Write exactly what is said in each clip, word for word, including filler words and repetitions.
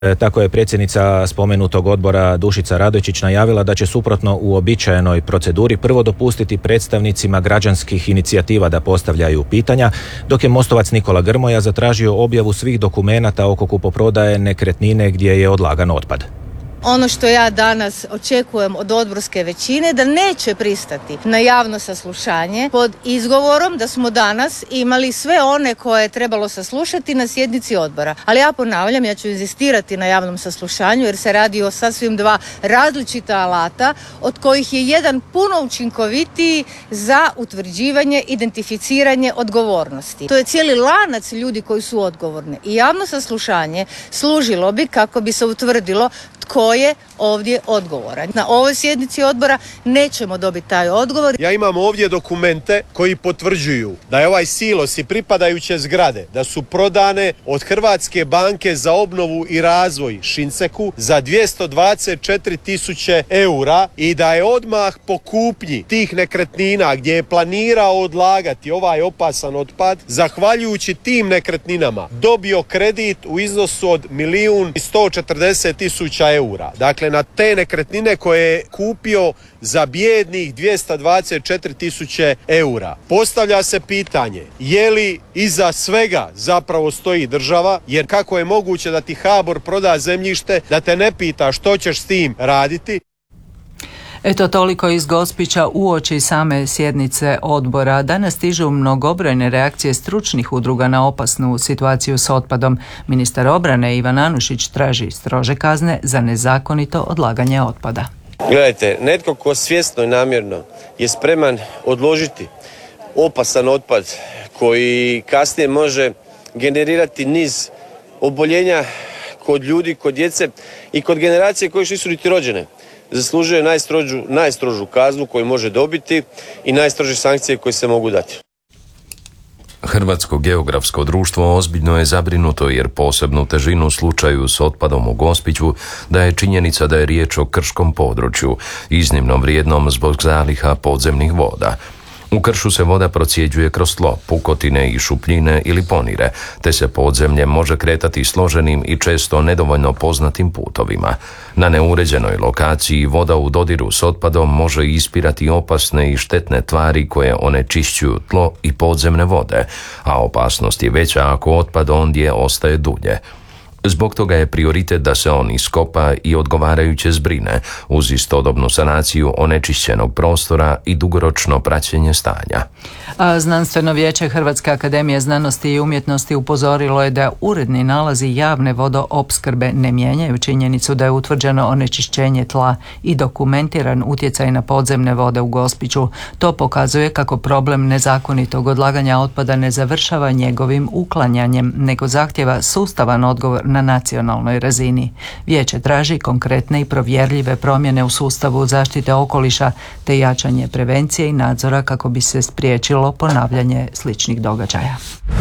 Tako je predsjednica spomenutog odbora Dušica Radojčić najavila da će suprotno uobičajenoj proceduri prvo dopustiti predstavnicima građanskih inicijativa da postavljaju pitanja, dok je Mostovac Nikola Grmoja zatražio objavu svih dokumenata oko kupoprodaje nekretnine gdje je odlagan otpad. Ono što ja danas očekujem od odborske većine da neće pristati na javno saslušanje pod izgovorom da smo danas imali sve one koje je trebalo saslušati na sjednici odbora. Ali ja ponavljam, ja ću inzistirati na javnom saslušanju jer se radi o sasvim dva različita alata od kojih je jedan puno učinkovitiji za utvrđivanje, identificiranje odgovornosti. To je cijeli lanac ljudi koji su odgovorni i javno saslušanje služilo bi kako bi se utvrdilo tko je ovdje odgovoran. Na ovoj sjednici odbora nećemo dobiti taj odgovor. Ja imam ovdje dokumente koji potvrđuju da je ovaj silos i pripadajuće zgrade da su prodane od Hrvatske banke za obnovu i razvoj Šinceku za dvjesto dvadeset četiri tisuće eura i da je odmah po kupnji tih nekretnina gdje je planirao odlagati ovaj opasan otpad, zahvaljujući tim nekretninama dobio kredit u iznosu od milijun i sto četrdeset tisuća eura. Dakle, na te nekretnine koje je kupio za bijednih dvjesto dvadeset četiri tisuće eura. Postavlja se pitanje, je li iza svega zapravo stoji država, jer kako je moguće da ti HBOR proda zemljište, da te ne pita što ćeš s tim raditi? Eto toliko iz Gospića uoči same sjednice odbora. Danas stižu mnogobrojne reakcije stručnih udruga na opasnu situaciju s otpadom. Ministar obrane Ivan Anušić traži strože kazne za nezakonito odlaganje otpada. Gledajte, netko ko svjesno i namjerno je spreman odložiti opasan otpad koji kasnije može generirati niz oboljenja kod ljudi, kod djece i kod generacije koje još nisu niti rođene, zaslužuje najstrožu, najstrožu kaznu koju može dobiti i najstrože sankcije koje se mogu dati. Hrvatsko geografsko društvo ozbiljno je zabrinuto jer posebnu težinu slučaju s otpadom u Gospiću daje činjenica da je riječ o krškom području, iznimno vrijednom zbog zaliha podzemnih voda. U kršu se voda procjeđuje kroz tlo, pukotine i šupljine ili ponire, te se podzemlje može kretati složenim i često nedovoljno poznatim putovima. Na neuređenoj lokaciji voda u dodiru s otpadom može ispirati opasne i štetne tvari koje onečišćuju tlo i podzemne vode, a opasnost je veća ako otpad ondje ostaje dulje. Zbog toga je prioritet da se on iskopa i odgovarajuće zbrine, uz istodobnu sanaciju onečišćenog prostora i dugoročno praćenje stanja. A Znanstveno vijeće Hrvatske akademije znanosti i umjetnosti upozorilo je da uredni nalazi javne vodoopskrbe ne mijenjaju činjenicu da je utvrđeno onečišćenje tla i dokumentiran utjecaj na podzemne vode u Gospiću. To pokazuje kako problem nezakonitog odlaganja otpada ne završava njegovim uklanjanjem, nego zahtjeva sustavan odgovor na nacionalnoj razini. Vijeće traži konkretne i provjerljive promjene u sustavu zaštite okoliša te jačanje prevencije i nadzora kako bi se spriječilo ponavljanje sličnih događaja.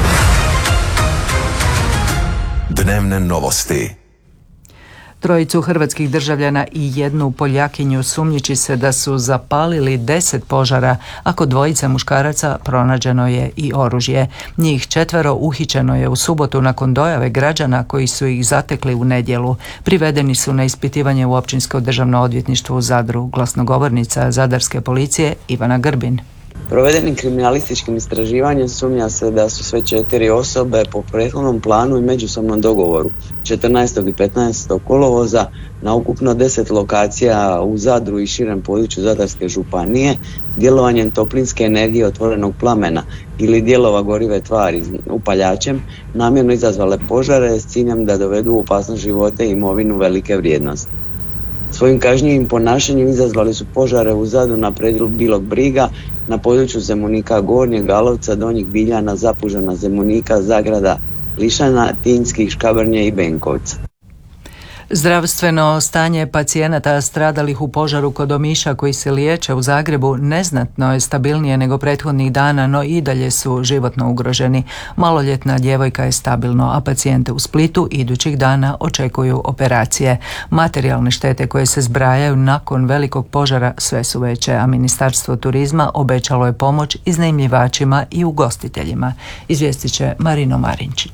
Dnevne novosti. Trojicu hrvatskih državljana i jednu Poljakinju sumnjiči se da su zapalili deset požara, a kod dvojice muškaraca pronađeno je i oružje. Njih četvero uhićeno je u subotu nakon dojave građana koji su ih zatekli u nedjelu. Privedeni su na ispitivanje u Općinsko državno odvjetništvo u Zadru. Glasnogovornica Zadarske policije Ivana Grbin. Provedenim kriminalističkim istraživanjem sumnja se da su sve četiri osobe po prethodnom planu i međusobnom dogovoru četrnaestog i petnaestog kolovoza na ukupno deset lokacija u Zadru i širem području Zadarske županije djelovanjem toplinske energije otvorenog plamena ili dijelova gorive tvari upaljačem namjerno izazvale požare s ciljem da dovedu u opasnost živote i imovinu velike vrijednosti. Svojim kažnjivim ponašanjem izazvali su požare u Zadru na predjelu Bilog Briga, na području Zemunika Gornjeg, Galovca, Donjih Biljana, Zapužana, Zemunika, Zagrada, Lišana, Tinjskih, Škabrnje i Benkovca. Zdravstveno stanje pacijenata stradalih u požaru kod Omiša koji se liječe u Zagrebu neznatno je stabilnije nego prethodnih dana, no i dalje su životno ugroženi. Maloljetna djevojka je stabilno, a pacijente u Splitu idućih dana očekuju operacije. Materijalne štete koje se zbrajaju nakon velikog požara sve su veće, a Ministarstvo turizma obećalo je pomoć iznajmljivačima i ugostiteljima. Izvijestit će Marino Marinčić.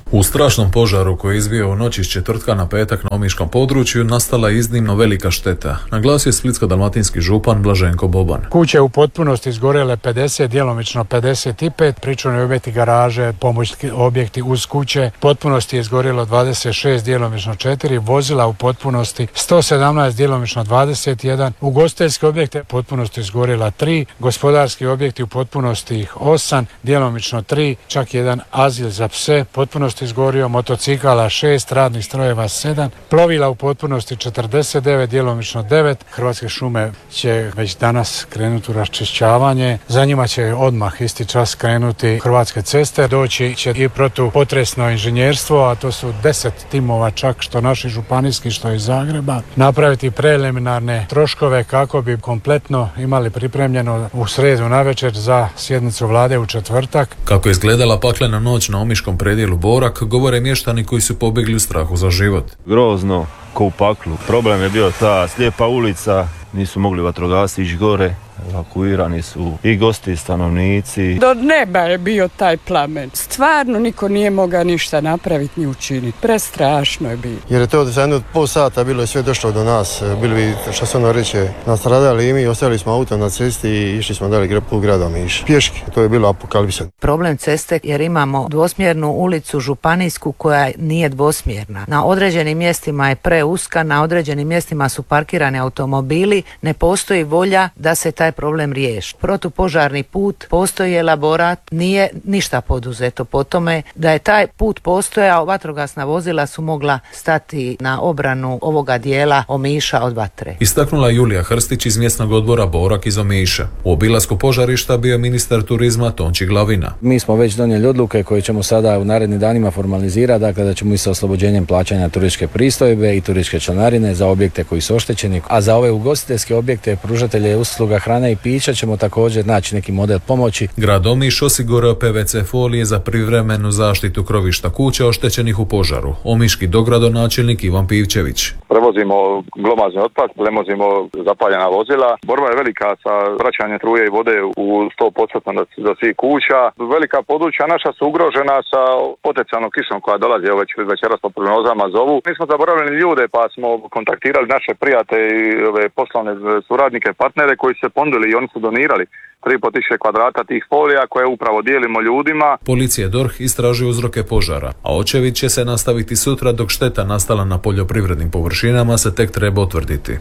U strašnom požaru koji je izbio u noći iz četvrtka na petak na omiškom području nastala je iznimno velika šteta, naglasio je splitsko-dalmatinski župan Blaženko Boban. Kuće u potpunosti izgorjele pedeset, djelomično pedeset pet, pričuvni objekti, garaže, pomoćni objekti uz kuće, potpunosti je izgorjelo dvadeset šest, djelomično četiri, vozila u potpunosti sto sedamnaest, djelomično dvadeset jedan, ugostiteljske objekte potpunosti izgorjela tri, gospodarski objekti u potpunosti ih osam, djelomično tri, čak jedan azil za pse potpunosti izgorio, motocikala šest, radnih strojeva sedam, plovila u potpunosti četrdeset devet, djelomično devet. Hrvatske šume će već danas krenuti u raščišćavanje, za njima će odmah isti čas krenuti Hrvatske ceste, doći će i protupotresno inženjerstvo, a to su deset timova čak, što naši županijski, što iz Zagreba, napraviti preliminarne troškove kako bi kompletno imali pripremljeno u sredu navečer za sjednicu vlade u četvrtak. Kako je izgledala paklena noć na omiškom predjelu Borak, govore mještani koji su pobjegli u strahu za život. Grozno, ko u paklu. Problem je bio ta slijepa ulica, nisu mogli vatrogasci ići gore, evakuirani su i gosti i stanovnici. Do neba je bio taj plamen. Stvarno niko nije mogao ništa napraviti ni učiniti. Prestrašno je bilo. Jer je to za jedno pol sata bilo je sve došlo do nas. Bili bi, što se ono reče, nastradali i mi, ostavili smo auto na cesti i išli smo dalje pol grada Omiša. Pješke, to je bilo apokalipsa. Problem ceste jer imamo dvosmjernu ulicu županijsku koja nije dvosmjerna. Na određenim mjestima je preuska, na određenim mjestima su parkirani automobili, ne postoji volja da se taj problem riješi. Protupožarni put, postoji elaborat, nije ništa poduzeto po tome. Da je taj put postojao, vatrogasna vozila su mogla stati na obranu ovoga dijela Omiša od vatre. Istaknula Julija Hrstić iz mjesnog odbora Borak iz Omiša. U obilasku požarišta bio ministar turizma Tonči Glavina. Mi smo već donijeli odluke koje ćemo sada u narednim danima formalizirati, dakle da ćemo i sa oslobođenjem plaćanja turističke pristojbe i turističke članarine za objekte koji su oštećeni, a za ove ugostiteljske objekte, pružatelje usluga hrane i pića ćemo također naći neki model pomoći. Grad Omiš osigurao P V C folije za privremenu zaštitu krovišta kuća oštećenih u požaru. Omiški dogradonačelnik Ivan Pivčević. Prevozimo glomazni otpad, prevozimo zapaljena vozila. Borba je velika sa vraćanjem struje i vode u sto posto do svih kuća. Velika područja naša su ugrožena sa potencijalnom kišom koja dolazi već večeras po prognozama zovu. Mi smo zaboravili ljude pa smo kontaktirali naše prijatelje i ove poslovne suradnike, partnere koji se ponudili i oni su donirali tri i pol tisuće kvadrata tih folija koje upravo dijelimo ljudima. Policija D O R H istražuje uzroke požara, a očevid će se nastaviti sutra dok šteta nastala na poljoprivrednim površinama se tek treba utvrditi.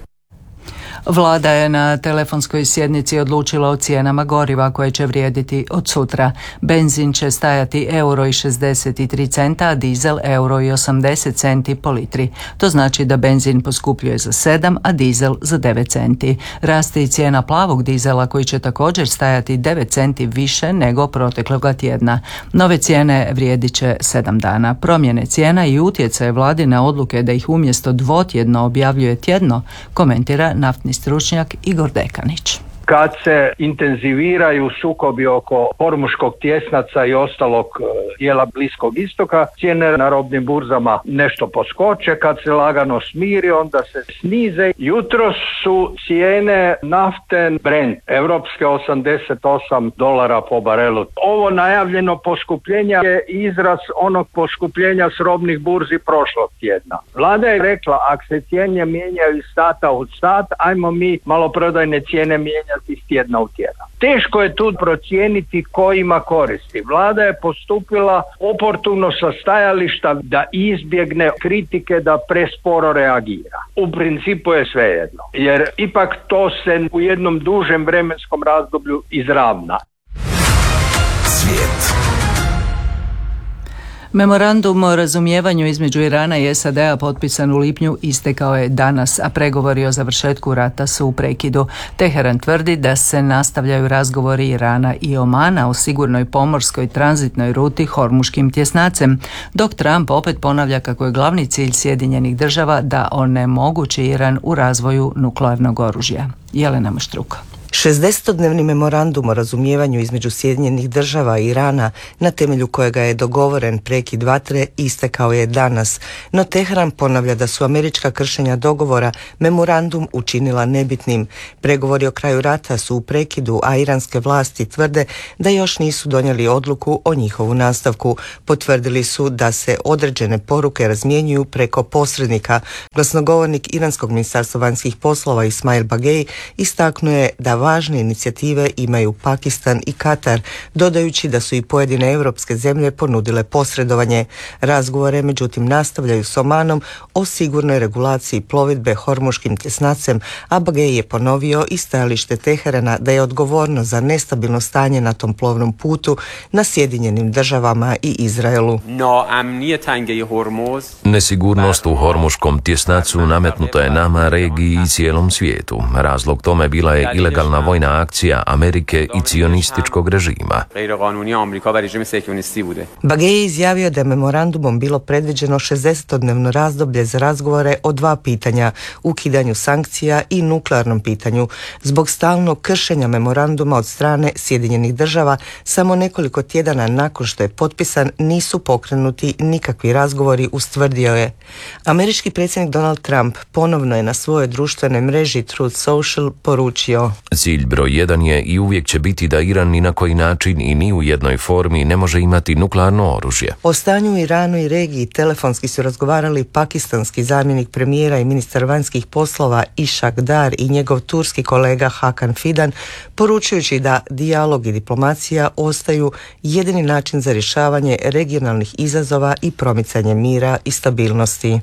Vlada je na telefonskoj sjednici odlučila o cijenama goriva koje će vrijediti od sutra. Benzin će stajati euro i šezdeset tri centa, a dizel euro i osamdeset centi po litri. To znači da benzin poskupljuje za sedam, a dizel za devet centi. Raste i cijena plavog dizela koji će također stajati devet centi više nego protekloga tjedna. Nove cijene vrijedit će sedam dana. Promjene cijena i utjecaj vladine odluke da ih umjesto dvotjedno objavljuje tjedno komentira naftni stručnjak Igor Dekanić. Kad se intenziviraju sukobi oko hormuškog tjesnaca i ostalog dijela Bliskog istoka, cijene na robnim burzama nešto poskoče, kad se lagano smiri, onda se snize. Jutros su cijene nafte Brent, evropske osamdeset osam dolara po barelu. Ovo najavljeno poskupljenje je izraz onog poskupljenja s robnih burzi prošlog tjedna. Vlada je rekla, ako se cijene mijenjaju iz sata u sat, ajmo mi maloprodajne cijene mijenjati iz tjedna u tjedan. Teško je tu procijeniti ko ima koristi. Vlada je postupila oportuno sa stajališta da izbjegne kritike, da presporo reagira. U principu je svejedno, jer ipak to se u jednom dužem vremenskom razdoblju izravna. Svijet. Memorandum o razumijevanju između Irana i S A D-a potpisan u lipnju istekao je danas, a pregovori o završetku rata su u prekidu. Teheran tvrdi da se nastavljaju razgovori Irana i Omana o sigurnoj pomorskoj tranzitnoj ruti Hormuškim tjesnacem, dok Trump opet ponavlja kako je glavni cilj Sjedinjenih država da onemogući Iran u razvoju nuklearnog oružja. Jelena Maštruka. šezdesetodnevni memorandum o razumijevanju između Sjedinjenih država i Irana, na temelju kojega je dogovoren prekid vatre, istekao je danas, no Teheran ponavlja da su američka kršenja dogovora memorandum učinila nebitnim. Pregovori o kraju rata su u prekidu, a iranske vlasti tvrde da još nisu donijeli odluku o njihovu nastavku. Potvrdili su da se određene poruke razmjenjuju preko posrednika. Glasnogovornik iranskog ministarstva vanjskih poslova Ismail Bagej istaknuo je da važne inicijative imaju Pakistan i Katar, dodajući da su i pojedine europske zemlje ponudile posredovanje. Razgovore međutim nastavljaju s Omanom o sigurnoj regulaciji plovidbe Hormuškim tjesnacem, a Bagej je ponovio i stajalište Teherana da je odgovorno za nestabilno stanje na tom plovnom putu na Sjedinjenim državama i Izraelu. Nesigurnost u Hormuškom tjesnacu nametnuta je nama, regiji i cijelom svijetu. Razlog tome bila je ilegalna vojna akcija Amerike i cionističkog režima. Bagej je izjavio da je memorandumom bilo predviđeno šezdesetodnevno razdoblje za razgovore o dva pitanja, ukidanju sankcija i nuklearnom pitanju. Zbog stalnog kršenja memoranduma od strane Sjedinjenih država, samo nekoliko tjedana nakon što je potpisan nisu pokrenuti nikakvi razgovori, ustvrdio je. Američki predsjednik Donald Trump ponovno je na svojoj društvenoj mreži Truth Social poručio: Cilj broj jedan je i uvijek će biti da Iran ni na koji način i ni u jednoj formi ne može imati nuklearno oružje. O stanju u Iranu i regiji telefonski su razgovarali pakistanski zamjenik premijera i ministar vanjskih poslova Ishak Dar i njegov turski kolega Hakan Fidan, poručujući da dijalog i diplomacija ostaju jedini način za rješavanje regionalnih izazova i promicanje mira i stabilnosti.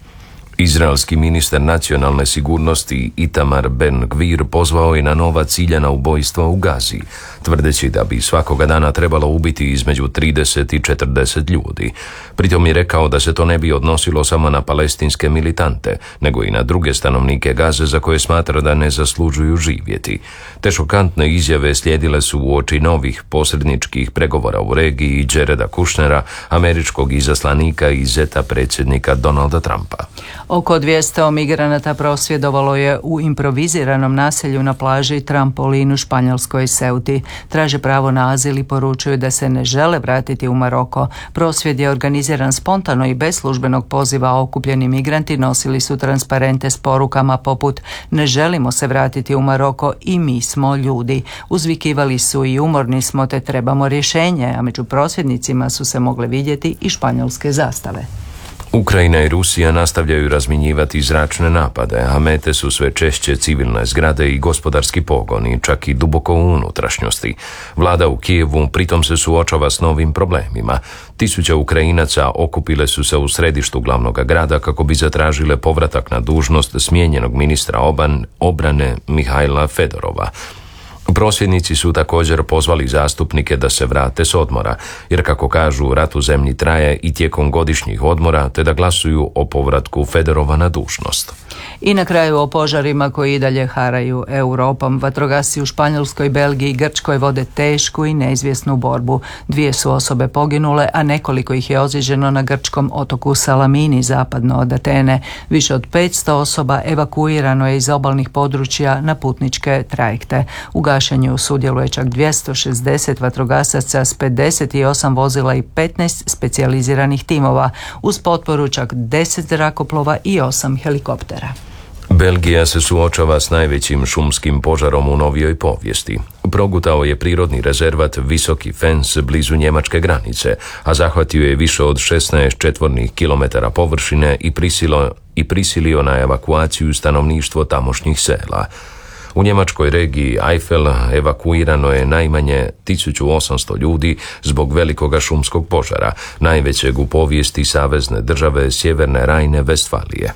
Izraelski ministar nacionalne sigurnosti Itamar Ben Gvir pozvao je na nova ciljana ubojstva u Gazi, tvrdeći da bi svakoga dana trebalo ubiti između trideset i četrdeset ljudi. Pritom je rekao da se to ne bi odnosilo samo na palestinske militante, nego i na druge stanovnike Gaze za koje smatra da ne zaslužuju živjeti. Te šokantne izjave slijedile su uoči novih posredničkih pregovora u regiji Jareda Kushnera, američkog izaslanika i zeta predsjednika Donalda Trumpa. Oko dvjesto migranata prosvjedovalo je u improviziranom naselju na plaži Trampolin u španjolskoj Ceuti. Traže pravo na azil i poručuju da se ne žele vratiti u Maroko. Prosvjed je organiziran spontano i bez službenog poziva, a okupljeni migranti nosili su transparente s porukama poput "Ne želimo se vratiti u Maroko i mi smo ljudi". Uzvikivali su i "Umorni smo te trebamo rješenje", a među prosvjednicima su se mogle vidjeti i španjolske zastave. Ukrajina i Rusija nastavljaju razmjenjivati zračne napade, a mete su sve češće civilne zgrade i gospodarski pogoni, čak i duboko u unutrašnjosti. Vlada u Kijevu pritom se suočava s novim problemima. Tisuće Ukrajinaca okupile su se u središtu glavnog grada kako bi zatražile povratak na dužnost smijenjenog ministra oban, obrane Mihajla Fedorova. Prosvjednici su također pozvali zastupnike da se vrate s odmora, jer kako kažu, rat u zemlji traje i tijekom godišnjih odmora, te da glasuju o povratku Fedorova na dužnost. I na kraju o požarima koji i dalje haraju Europom. Vatrogasci u Španjolskoj, Belgiji i Grčkoj vode tešku i neizvjesnu borbu. Dvije su osobe poginule, a nekoliko ih je ozlijeđeno na grčkom otoku Salamini, zapadno od Atene. Više od petsto osoba evakuirano je iz obalnih područja na putničke trajekte. U gašenju sudjeluje čak dvjesto šezdeset vatrogasaca s pedeset osam vozila i petnaest specijaliziranih timova, uz potporu čak deset zrakoplova i osam helikoptera. Belgija se suočava s najvećim šumskim požarom u novijoj povijesti. Progutao je prirodni rezervat Visoki Fens blizu njemačke granice, a zahvatio je više od šesnaest četvornih kilometara površine i prisilio, i prisilio na evakuaciju stanovništvo tamošnjih sela. U njemačkoj regiji Eifel evakuirano je najmanje tisuću osamsto ljudi zbog velikoga šumskog požara, najvećeg u povijesti savezne države Sjeverne Rajne-Vestfalije.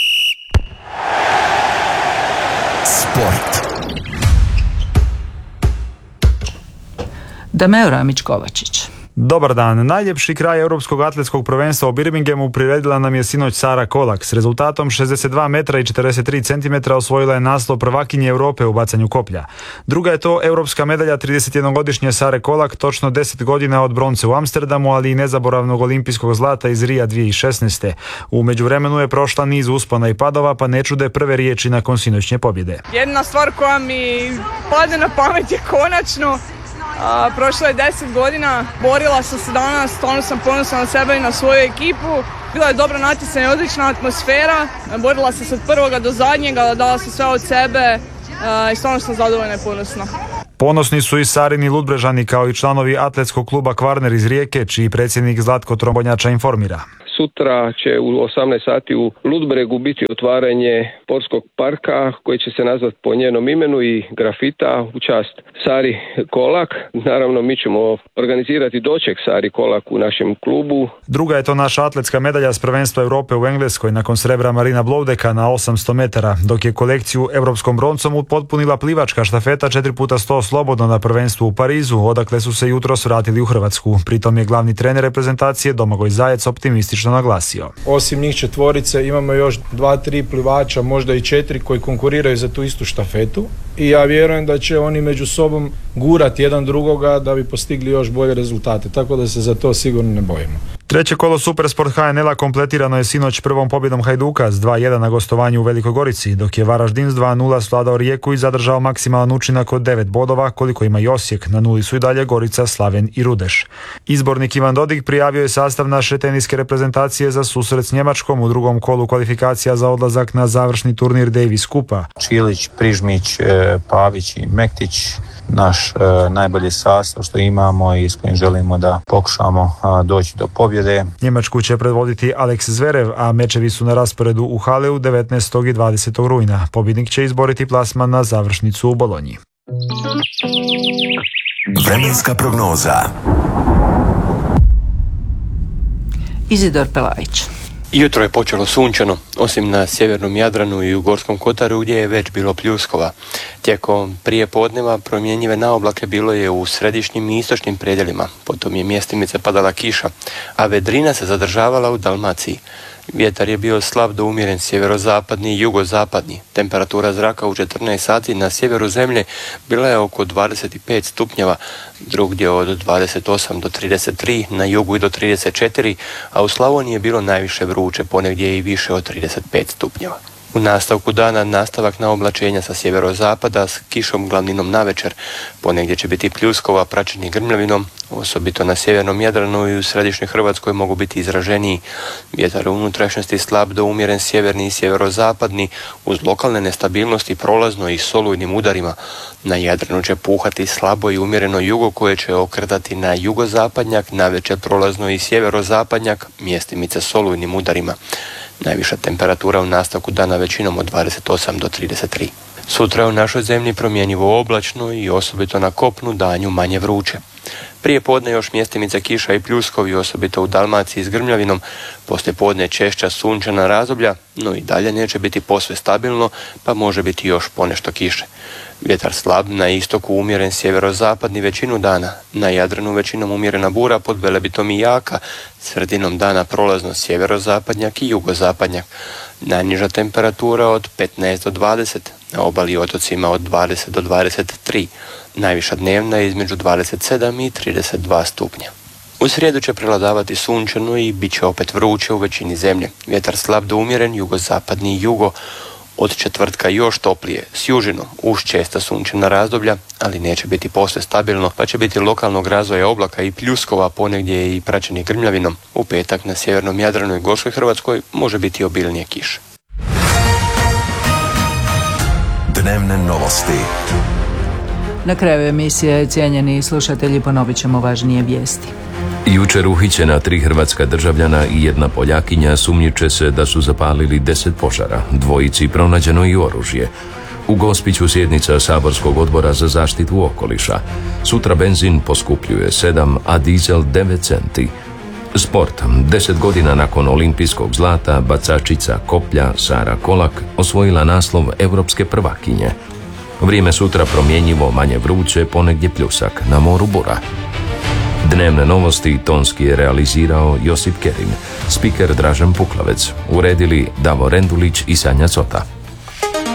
Sport. Dameo Ramić-Kovačić. Dobar dan. Najljepši kraj Europskog atletskog prvenstva u Birminghamu priredila nam je sinoć Sara Kolak. S rezultatom šezdeset dva metra i četrdeset tri centimetra osvojila je naslov prvakinje Europe u bacanju koplja. Druga je to europska medalja tridesetjednogodišnje Sare Kolak, točno deset godina od bronce u Amsterdamu, ali i nezaboravnog olimpijskog zlata iz Rija dvije tisuće šesnaeste. U međuvremenu je prošla niz uspona i padova, pa ne čude prve riječi nakon sinoćnje pobjede. Jedna stvar koja mi pade na pamet je konačno A, prošlo je deset godina, borila sam se danas, stvarno sam ponosna na sebe i na svoju ekipu. Bila je dobro natjecanje, odlična atmosfera, borila sam se od prvoga do zadnjega, dala sam sve od sebe a, i stvarno sam zadovoljna i ponosna. Ponosni su i Sarini Ludbrežani kao i članovi atletskog kluba Kvarner iz Rijeke, čiji predsjednik Zlatko Trombonjača informira. Sutra će u osamnaest sati u Ludbregu biti otvaranje sportskog parka koji će se nazvati po njenom imenu i grafita u čast Sari Kolak. Naravno, mi ćemo organizirati doček Sari Kolak u našem klubu. Druga je to naša atletska medalja s prvenstva Europe u Engleskoj nakon srebra Marina Blodeka na osamsto metara, dok je kolekciju europskom broncom upotpunila plivačka štafeta četiri puta sto slobodno na prvenstvu u Parizu, odakle su se jutros vratili u Hrvatsku. Pritom je glavni trener reprezentacije Domagoj Zajec optimistično naglasio. Osim njih četvorice imamo još dva, tri plivača, možda i četiri koji konkuriraju za tu istu štafetu i ja vjerujem da će oni među sobom gurati jedan drugoga da bi postigli još bolje rezultate, tako da se za to sigurno ne bojimo. Treće kolo Supersport H N L-a kompletirano je sinoć prvom pobjedom Hajduka s dva jedan na gostovanju u Velikoj Gorici, dok je Varaždin s dva nula svladao Rijeku i zadržao maksimalan učinak od devet bodova, koliko ima i Osijek. Na nuli su i dalje Gorica, Slaven i Rudeš. Izbornik Ivan Dodig prijavio je sastav naše teniske reprezentacije za susret s Njemačkom u drugom kolu kvalifikacija za odlazak na završni turnir Davis Kupa. Čilić, Prižmić, Pavić i Mektić. Naš e, najbolji sastav što imamo i s kojim želimo da pokušamo a, doći do pobjede. Njemačku će predvoditi Alex Zverev, a mečevi su na rasporedu u Haleu devetnaestog i dvadesetog rujna. Pobjednik će izboriti plasman na završnicu u Bolonji. Vremenska prognoza. Izidor Pelajić. Jutro je počelo sunčano, osim na sjevernom Jadranu i u Gorskom kotaru gdje je već bilo pljuskova. Tijekom prije podneva promjenjive naoblake bilo je u središnjim i istočnim predjelima, potom je mjestimice padala kiša, a vedrina se zadržavala u Dalmaciji. Vjetar je bio slab do umjeren sjeverozapadni i jugozapadni. Temperatura zraka u četrnaest sati na sjeveru zemlje bila je oko dvadeset pet stupnjeva, drugdje od dvadeset osam do trideset tri, na jugu i do trideset četiri, a u Slavoniji je bilo najviše vruće, ponegdje i više od trideset pet stupnjeva. U nastavku dana nastavak na oblačenja sa sjeverozapada s kišom glavninom navečer. Ponegdje će biti pljuskova praćeni grmljavinom, osobito na sjevernom Jadranu i u središnjoj Hrvatskoj mogu biti izraženiji. Vjetar u unutrašnjosti slab do umjeren sjeverni i sjeverozapadni uz lokalne nestabilnosti prolazno i solujnim udarima. Na Jadranu će puhati slabo i umjereno jugo koje će okretati na jugozapadnjak, navečer prolazno i sjeverozapadnjak, mjestimice solujnim udarima. Najviša temperatura u nastavku dana većinom od dvadeset osam do trideset tri. Sutra je u našoj zemlji promjenjivo oblačno i osobito na kopnu danju manje vruće. Prije podne još mjestimice kiša i pljuskovi, osobito u Dalmaciji s grmljavinom, poslije podne češća sunčana razdoblja, no i dalje neće biti posve stabilno, pa može biti još ponešto kiše. Vjetar slab, na istoku umjeren sjeverozapadni većinu dana, na Jadranu većinom umjerena bura, pod Velebitom i jaka, sredinom dana prolazno sjeverozapadnjak i jugozapadnjak. Najniža temperatura od petnaest do dvadeset, na obali i otocima od dvadeset do dvadeset tri, najviša dnevna je između dvadeset sedam i trideset dva stupnja. U srijedu će prevladavati sunčano i bit će opet vruće u većini zemlje. Vjetar slab do umjeren, jugozapadni i jugo. Od četvrtka još toplije, s južinom, uz česta sunčana razdoblja, ali neće biti posve stabilno, pa će biti lokalnog razvoja oblaka i pljuskova, ponegdje i praćeni grmljavinom. U petak na sjevernom Jadranu i Gorskoj Hrvatskoj može biti obilnije kiše. Dnevne novosti. Na kraju emisije, cijenjeni slušatelji, ponovit ćemo važnije vijesti. Jučer uhićena tri hrvatska državljana i jedna Poljakinja sumnjiče se da su zapalili deset požara. Dvojici pronađeno i oružje. U Gospiću sjednica Saborskog odbora za zaštitu okoliša. Sutra benzin poskupljuje sedam, a dizel devet centi. Sport. Deset godina nakon olimpijskog zlata, bacačica koplja Sara Kolak osvojila naslov europske prvakinje. Vrijeme sutra promjenjivo, manje vruće, ponegdje pljusak, na moru bura. Dnevne novosti tonski je realizirao Josip Kerin, spiker Dražen Puklavec, uredili Davor Rendulić i Sanja Cota.